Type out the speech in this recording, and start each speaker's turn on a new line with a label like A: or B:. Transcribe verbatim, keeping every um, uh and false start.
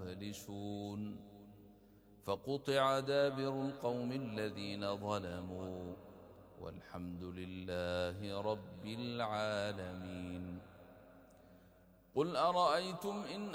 A: مبلسون فقطع دابر القوم الذين ظلموا والحمد لله رب العالمين. قل أرأيتم إن